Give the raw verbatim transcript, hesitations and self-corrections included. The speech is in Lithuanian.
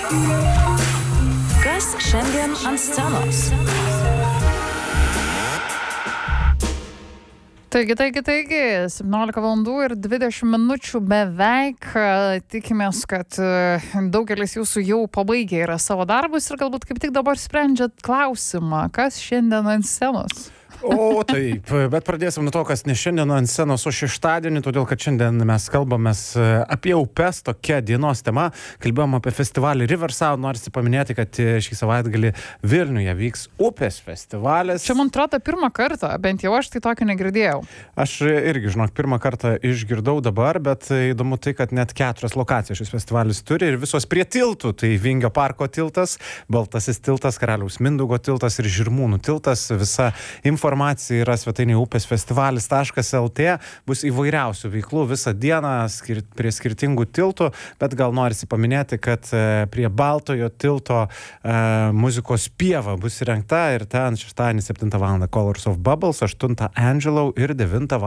Kas šiandien ant scenos? Taigi, taigi, taigi, septyniolika valandų ir dvidešimt minučių beveik. Tikimės, kad daugelis jūsų jau pabaigė yra savo darbus ir galbūt kaip tik dabar sprendžiat klausimą, kas šiandien ant scenos. O taip, bet pradėsim nuo to, kas ne šiandien ant scenos, o šeštadienį, todėl kad šiandien mes kalbamės apie upes, tokia dienos tema. Kalbėjom apie festivalį Riversound, norisi paminėti, kad šį savaitgalį Vilniuje vyks upės festivalis. Čia man atrodo pirmą kartą, bent jau aš tai tokio negirdėjau. Aš irgi, žinok, pirmą kartą išgirdau dabar, bet įdomu tai, kad net keturias lokacijas šis festivalis turi ir visos prie tiltų. Tai Vingio parko tiltas, Baltasis tiltas, Karaliaus Mindaugo tiltas ir Žirmūnų tiltas. Visa informacija Informacija yra svetainėje upės festivalis taškas el tė, bus įvairiausių veiklų visą dieną skir- prie skirtingų tiltų, bet gal norisi paminėti, kad prie Baltojo tilto e, muzikos pieva bus įrengta ir ten šeštadienį septintą valandą Colors of Bubbles, aštuntą Angelo ir devintą